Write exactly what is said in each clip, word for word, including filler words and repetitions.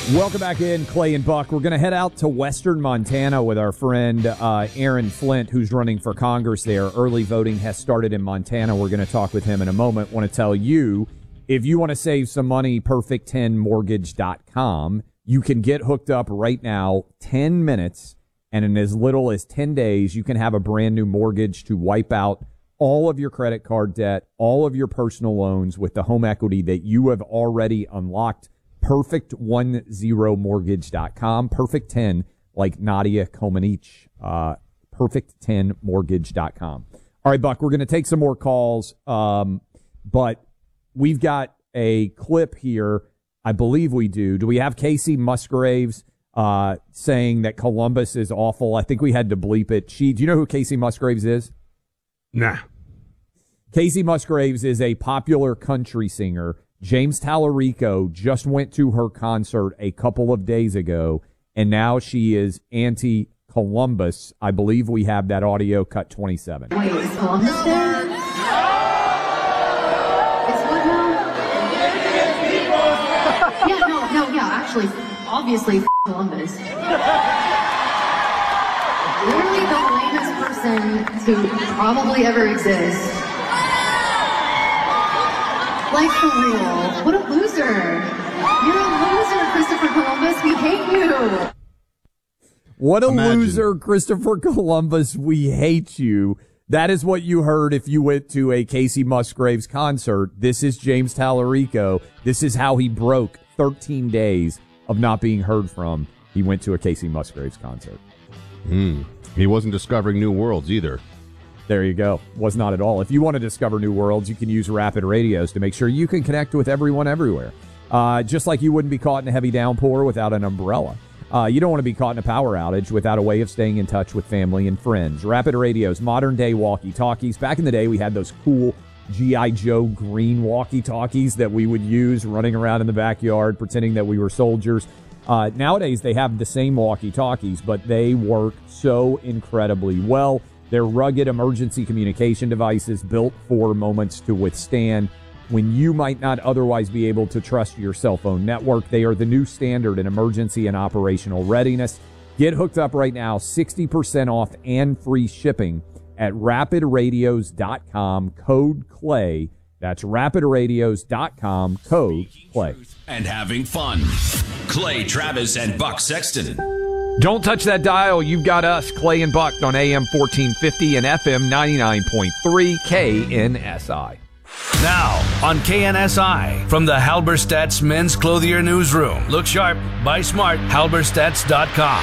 Welcome back in, Clay and Buck. We're going to head out to western Montana with our friend uh, Aaron Flint, who's running for Congress there. Early voting has started in Montana. We're going to talk with him in a moment. Want to tell you, if you want to save some money, perfect ten mortgage dot com. You can get hooked up right now, ten minutes, and in as little as ten days, you can have a brand new mortgage to wipe out all of your credit card debt, all of your personal loans with the home equity that you have already unlocked. perfect ten mortgage dot com. Perfect ten, like Nadia Comaneci. Uh, perfect ten mortgage dot com. All right, Buck, we're going to take some more calls, um, but we've got a clip here. I believe we do. Do we have Casey Musgraves uh, saying that Columbus is awful? I think we had to bleep it. She, do you know who Casey Musgraves is? Nah. Casey Musgraves is a popular country singer. James Tallarico just went to her concert a couple of days ago, and now she is anti-Columbus. I believe we have that audio, cut twenty-seven. Wait, is Columbus there? It's what now? Yeah, no, no, yeah, actually, obviously, f- Columbus. Literally the lamest person to probably ever exist. Like, for real. What a loser. You're a loser, Christopher Columbus. We hate you. What a Imagine. loser, Christopher Columbus. We hate you. That is what you heard if you went to a Casey Musgraves concert. This is James Tallarico. This is how he broke thirteen days of not being heard from. He went to a Casey Musgraves concert. Hmm. He wasn't discovering new worlds either. There you go. Was not at all. If you want to discover new worlds, you can use Rapid Radios to make sure you can connect with everyone everywhere. Uh, just like you wouldn't be caught in a heavy downpour without an umbrella. Uh, you don't want to be caught in a power outage without a way of staying in touch with family and friends. Rapid Radios, modern-day walkie-talkies. Back in the day, we had those cool G I. Joe green walkie-talkies that we would use running around in the backyard, pretending that we were soldiers. Uh, nowadays, they have the same walkie-talkies, but they work so incredibly well. They're rugged emergency communication devices built for moments to withstand when you might not otherwise be able to trust your cell phone network. They are the new standard in emergency and operational readiness. Get hooked up right now, sixty percent off and free shipping at rapid radios dot com, code CLAY. That's rapid radios dot com, code CLAY. And having fun. Clay Travis and Buck Sexton. Don't touch that dial. You've got us, Clay and Buck, on A M fourteen fifty and F M ninety-nine point three K N S I. Now on K N S I from the Halberstadt's Men's Clothier Newsroom. Look sharp, buy smart, halberstadts dot com.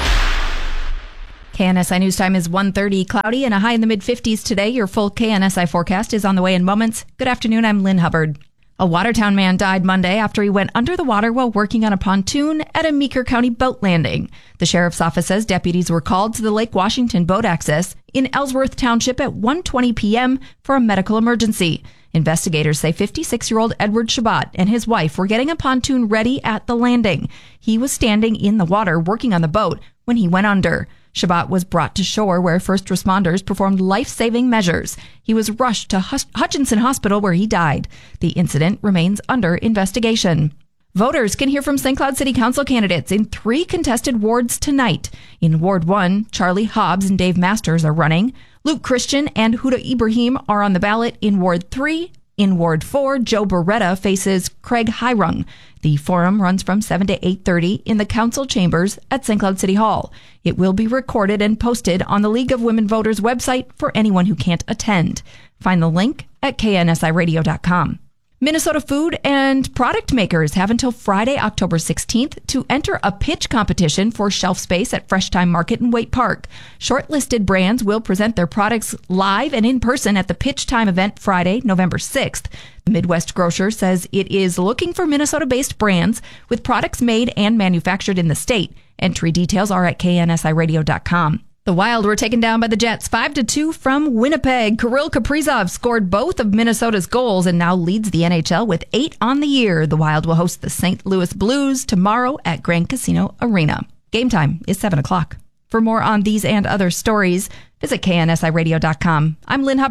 K N S I News Time is one thirty, cloudy and a high in the mid-fifties today. Your full K N S I forecast is on the way in moments. Good afternoon, I'm Lynn Hubbard. A Watertown man died Monday after he went under the water while working on a pontoon at a Meeker County boat landing. The sheriff's office says deputies were called to the Lake Washington boat access in Ellsworth Township at one twenty p.m. for a medical emergency. Investigators say fifty-six-year-old Edward Shabbat and his wife were getting a pontoon ready at the landing. He was standing in the water working on the boat when he went under. Shabbat was brought to shore where first responders performed life-saving measures. He was rushed to Hus- Hutchinson Hospital where he died. The incident remains under investigation. Voters can hear from Saint Cloud City Council candidates in three contested wards tonight. In Ward one, Charlie Hobbs and Dave Masters are running. Luke Christian and Huda Ibrahim are on the ballot in Ward three. In Ward four, Joe Beretta faces Craig Hirung. The forum runs from seven to eight thirty in the council chambers at Saint Cloud City Hall. It will be recorded and posted on the League of Women Voters website for anyone who can't attend. Find the link at K N S I radio dot com. Minnesota food and product makers have until Friday, October sixteenth to enter a pitch competition for shelf space at Fresh Time Market in Waite Park. Shortlisted brands will present their products live and in person at the Pitch Time event Friday, November sixth. The Midwest Grocer says it is looking for Minnesota-based brands with products made and manufactured in the state. Entry details are at K N S I radio dot com. The Wild were taken down by the Jets five to two from Winnipeg. Kirill Kaprizov scored both of Minnesota's goals and now leads the N H L with eight on the year. The Wild will host the Saint Louis Blues tomorrow at Grand Casino Arena. Game time is seven o'clock. For more on these and other stories, visit K N S I radio dot com. I'm Lynn Hubbard.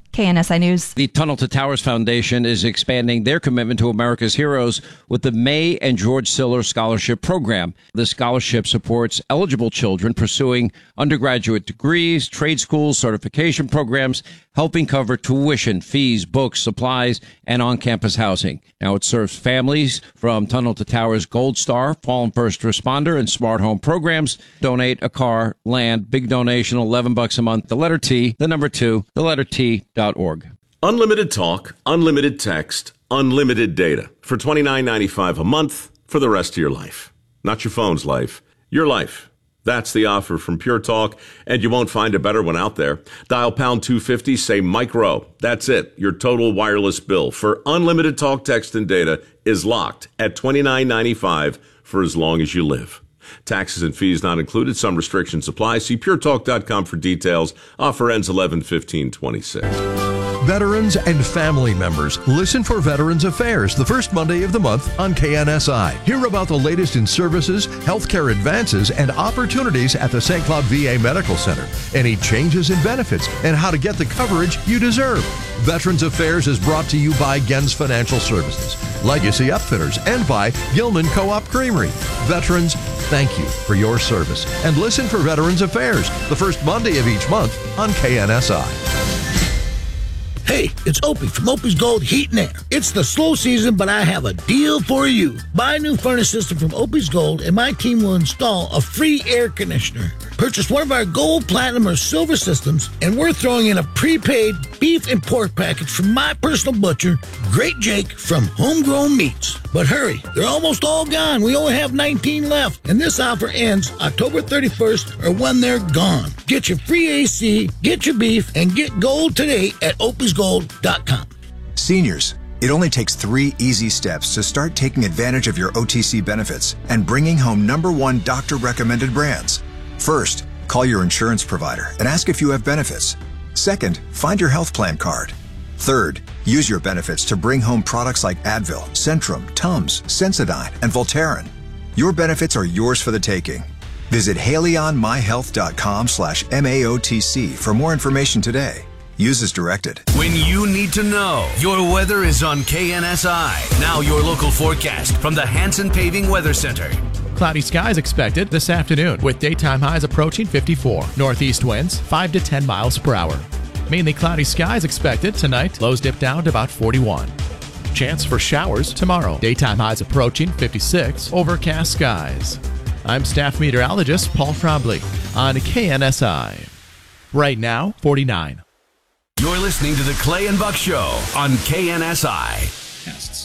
K N S I News. The Tunnel to Towers Foundation is expanding their commitment to America's heroes with the May and George Siller Scholarship Program. The scholarship supports eligible children pursuing undergraduate degrees, trade schools, certification programs, helping cover tuition, fees, books, supplies, and on-campus housing. Now it serves families from Tunnel to Towers Gold Star, Fallen First Responder, and Smart Home programs. Donate a car, land, big donation, eleven bucks a month. The letter T, the number two, the letter T dot org. Unlimited talk, unlimited text, unlimited data for twenty-nine ninety-five a month for the rest of your life. Not your phone's life, your life. That's the offer from Pure Talk, and you won't find a better one out there. Dial pound two fifty, say micro. That's it. Your total wireless bill for unlimited talk, text, and data is locked at twenty-nine ninety-five for as long as you live. Taxes and fees not included. Some restrictions apply. See pure talk dot com for details. Offer ends eleven fifteen twenty-six. Veterans and family members, listen for Veterans Affairs the first Monday of the month on K N S I. Hear about the latest in services, healthcare advances, and opportunities at the Saint Cloud V A Medical Center. Any changes in benefits and how to get the coverage you deserve. Veterans Affairs is brought to you by Gens Financial Services, Legacy Upfitters, and by Gilman Co-op Creamery. Veterans, thank you for your service. And listen for Veterans Affairs the first Monday of each month on K N S I. Hey, it's Opie from Opie's Gold Heat and Air. It's the slow season, but I have a deal for you. Buy a new furnace system from Opie's Gold, and my team will install a free air conditioner. Purchase one of our gold, platinum, or silver systems, and we're throwing in a prepaid beef and pork package from my personal butcher, Great Jake from Homegrown Meats. But hurry, they're almost all gone. We only have nineteen left, and this offer ends October thirty-first or when they're gone. Get your free A C, get your beef, and get gold today at opies gold dot com. Seniors, it only takes three easy steps to start taking advantage of your O T C benefits and bringing home number one doctor-recommended brands. First, call your insurance provider and ask if you have benefits. Second, find your health plan card. Third, use your benefits to bring home products like Advil, Centrum, Tums, Sensodyne, and Voltaren. Your benefits are yours for the taking. Visit haleyonmyhealth.com slash MAOTC for more information today. Use as directed. When you need to know, your weather is on K N S I. Now your local forecast from the Hanson Paving Weather Center. Cloudy skies expected this afternoon with daytime highs approaching fifty-four. Northeast winds five to ten miles per hour. Mainly cloudy skies expected tonight. Lows dip down to about forty-one. Chance for showers tomorrow. Daytime highs approaching fifty-six. Overcast skies. I'm staff meteorologist Paul Frobley on K N S I. Right now, forty-nine. You're listening to the Clay and Buck Show on K N S I. Yes.